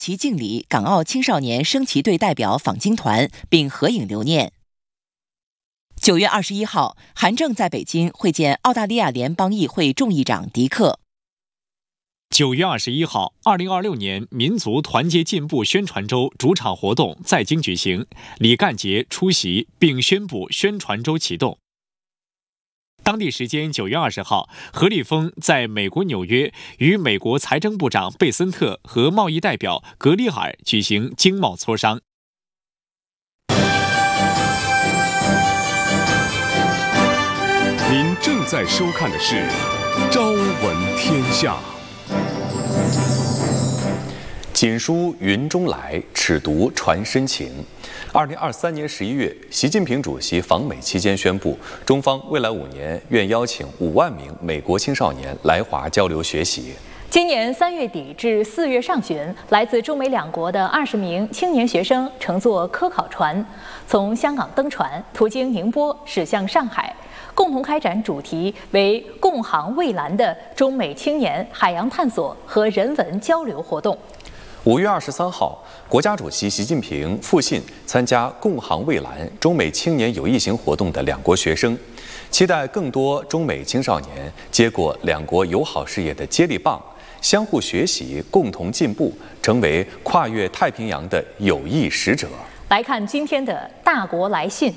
其敬礼港澳青少年升旗队代表访京团，并合影留念。9月21号，韩正在北京会见澳大利亚联邦议会众议长迪克。 9月21号，2026年民族团结进步宣传周主场活动在京举行，李干杰出席并宣布宣传周启动。当地时间9月20号，何立峰在美国纽约与美国财政部长贝森特和贸易代表格里尔举行经贸磋商。 您正在收看的是《朝闻天下》。 锦书云中来，尺牍传深情。2023年11月，习近平主席访美期间宣布，中方未来5年愿邀请5万名美国青少年来华交流学习。 今年3月底至4月上旬，来自中美两国的20名青年学生乘坐科考船，从香港登船，途经宁波驶向上海，共同开展主题为“共航蔚蓝”的中美青年海洋探索和人文交流活动。 5月23号，国家主席习近平复信参加“共航蔚蓝”中美青年有益行活动的两国学生，期待更多中美青少年接过两国友好事业的接力棒，相互学习，共同进步，成为跨越太平洋的友谊使者。 来看今天的大国来信。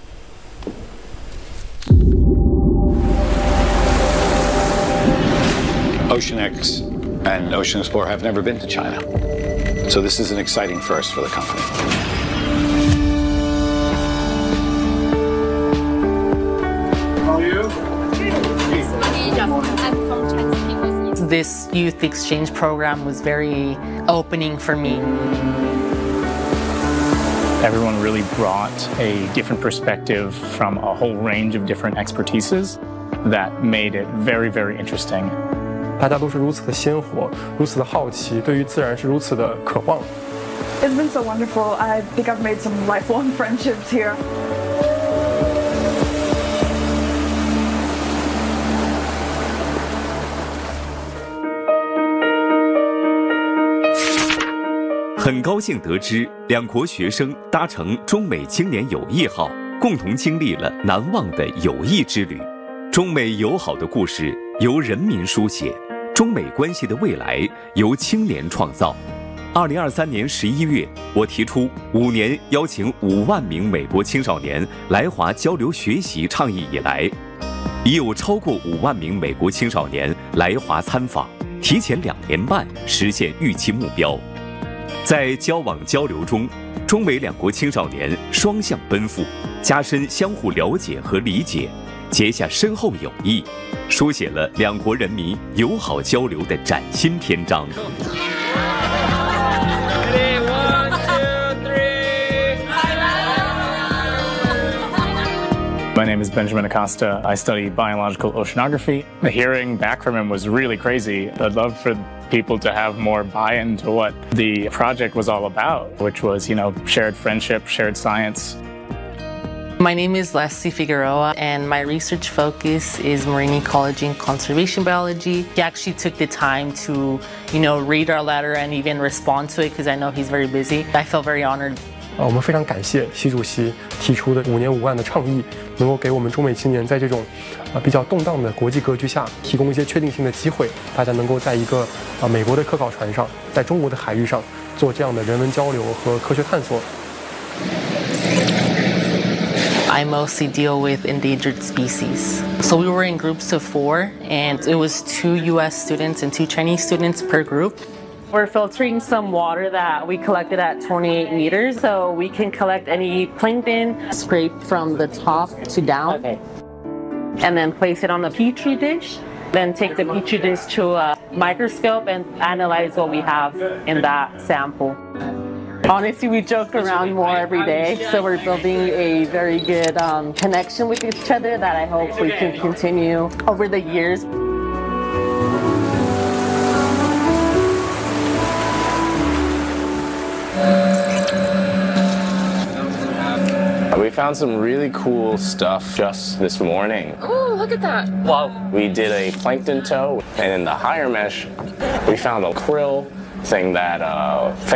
OceanX and Ocean Explorer have never been to China, so this is an exciting first for the company. How are you? This youth exchange program was very opening for me. Everyone really brought a different perspective from a whole range of different expertises that made it very, very interesting. 大家都是如此的鲜活，如此的好奇，对于自然是如此的渴望。 It's been so wonderful. I think I've made some lifelong friendships here. 很高兴得知，两国学生搭乘中美青年友谊号，共同经历了难忘的友谊之旅。中美友好的故事由人民书写。中美关系的未来由青年创造。2023年11月，我提出5年邀请5万名美国青少年来华交流学习倡议以来，已有超过5万名美国青少年来华参访，提前2年半实现预期目标。在交往交流中，中美两国青少年双向奔赴，加深相互了解和理解，结下深厚友谊，书写了两国人民友好交流的崭新篇章。 My name is Benjamin Acosta. I study biological oceanography. The hearing back from him was really crazy. I'd love for people to have more buy-in to what the project was all about, which was, shared friendship, shared science. My name is Leslie Figueroa, and my research focus is marine ecology and conservation biology. He actually took the time to, read our letter and even respond to it because I know he's very busy. I feel very honored. 我们非常感谢习主席提出的5年5万的倡议，能够给我们中美青年在这种比较动荡的国际格局下提供一些确定性的机会，大家能够在一个美国的科考船上，在中国的海域上做这样的人文交流和科学探索。 I mostly deal with endangered species. So we were in groups of 4, and it was 2 US students and 2 Chinese students per group. We're filtering some water that we collected at 28 meters, so we can collect any plankton. Scrape from the top to down. Okay. And then place it on a petri dish. Then take the petri dish to a microscope and analyze what we have in that sample. Honestly, we joke around more every day, so we're building a very good connection with each other that I hope we can continue over the years. We found some really cool stuff just this morning. Oh, look at that. Wow. We did a plankton tow, and in the higher mesh, we found a krill thing that